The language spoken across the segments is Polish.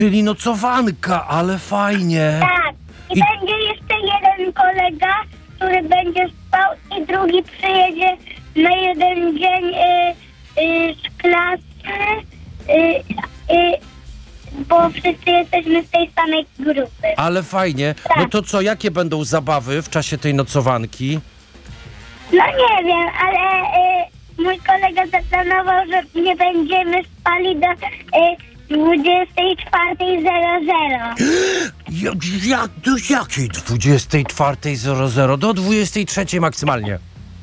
Czyli nocowanka, ale fajnie. Tak. I będzie jeszcze jeden kolega, który będzie spał i drugi przyjedzie na jeden dzień z klasy, bo wszyscy jesteśmy z tej samej grupy. Ale fajnie. Tak. No to co, jakie będą zabawy w czasie tej nocowanki? No nie wiem, ale mój kolega zaplanował, że nie będziemy spali do 24:00. Do jakiej 24:00? Do 23:00 maksymalnie.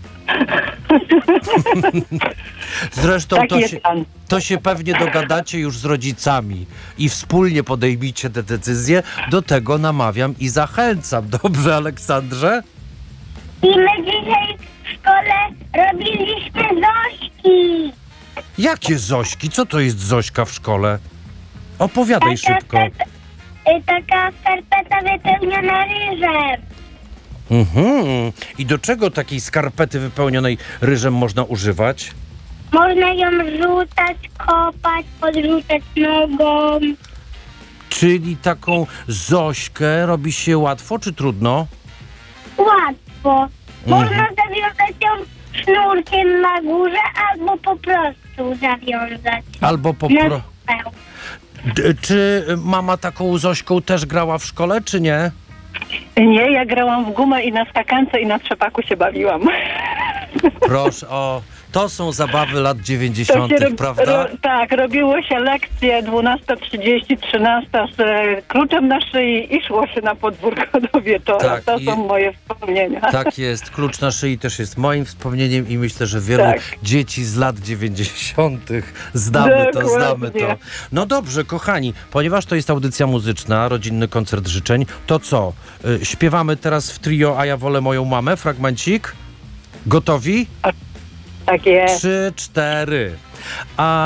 Zresztą Taki jest plan. to się pewnie dogadacie już z rodzicami i wspólnie podejmijcie te decyzje. Do tego namawiam i zachęcam. Dobrze, Aleksandrze? I my dzisiaj w szkole robiliśmy zośki. Jakie Zośki? Co to jest Zośka w szkole? Opowiadaj szybko. Taka skarpeta wypełniona ryżem. I do czego takiej skarpety wypełnionej ryżem można używać? Można ją rzucać, kopać, podrzucać nogą. Czyli taką Zośkę robi się łatwo czy trudno? Łatwo. Można zawiązać ją sznurkiem na górze albo po prostu zawiązać. Albo po Na pro... peł. Czy mama taką Zośką też grała w szkole, czy nie? Nie, ja grałam w gumę i na skakance i na trzepaku się bawiłam. Proszę, to są zabawy lat 90., prawda? Tak, robiło się lekcje 12:30, 13 z kluczem na szyi i szło się na podwórko do wieczora. Tak, To są moje wspomnienia. Tak jest, klucz na szyi też jest moim wspomnieniem i myślę, że wielu Tak. dzieci z lat 90. znamy to. Dokładnie. No dobrze, kochani, ponieważ to jest audycja muzyczna, rodzinny koncert życzeń, to co? Śpiewamy teraz w trio A ja wolę moją mamę, fragmencik? Gotowi? Tak jest. 3, 4. A